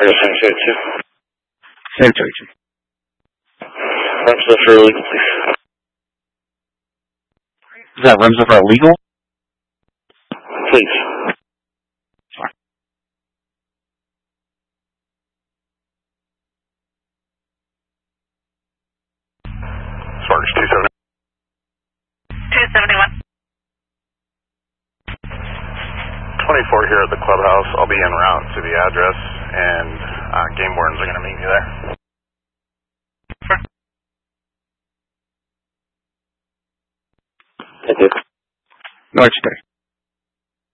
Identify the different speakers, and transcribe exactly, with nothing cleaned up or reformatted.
Speaker 1: I got same state too.
Speaker 2: Same territory.
Speaker 1: Run stuff for illegal, please.
Speaker 2: Is that run stuff for illegal?
Speaker 1: Please.
Speaker 2: Sorry.
Speaker 3: Sparks two seventy.
Speaker 4: two seventy-one.
Speaker 3: twenty-four here at the clubhouse. I'll be en route to the address, and uh, game wardens are going to meet you there.
Speaker 1: Thank you.
Speaker 2: No, it's there.